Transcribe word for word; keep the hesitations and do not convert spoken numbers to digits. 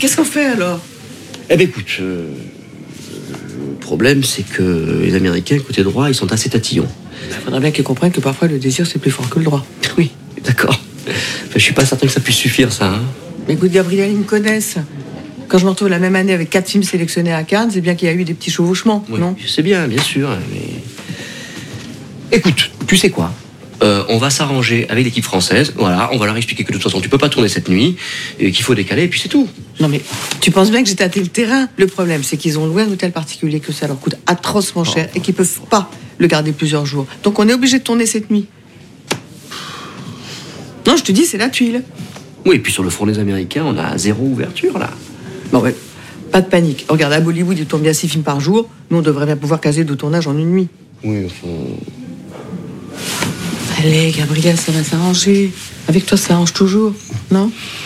qu'est-ce qu'on fait alors? Eh ben écoute, euh, le problème c'est que les Américains, côté droit, ils sont assez tatillons. Il faudrait bien qu'ils comprennent que parfois le désir c'est plus fort que le droit. Oui, d'accord. Enfin, je suis pas certain que ça puisse suffire, ça. Hein. Mais écoute, Gabriel, ils me connaissent. Quand je me retrouve la même année avec quatre films sélectionnés à Cannes, c'est bien qu'il y a eu des petits chevauchements, Oui, non? je sais bien, bien sûr, mais... Écoute, tu sais quoi euh, on va s'arranger avec l'équipe française, voilà, on va leur expliquer que de toute façon tu peux pas tourner cette nuit, et qu'il faut décaler, et puis c'est tout. Non mais, tu penses bien que j'ai tâté le terrain. Le problème, c'est qu'ils ont loué un hôtel particulier, que ça leur coûte atrocement cher, oh. et qu'ils peuvent pas le garder plusieurs jours. Donc on est obligé de tourner cette nuit. Non, je te dis, c'est la tuile. Oui, et puis sur le front des Américains, on a zéro ouverture, là. Bon, ouais, pas de panique. Regarde, à Bollywood, ils tournent bien six films par jour. Nous, on devrait bien pouvoir caser deux tournages en une nuit. Oui, enfin... Allez, Gabriel, ça va s'arranger. Avec toi, ça arrange toujours, non?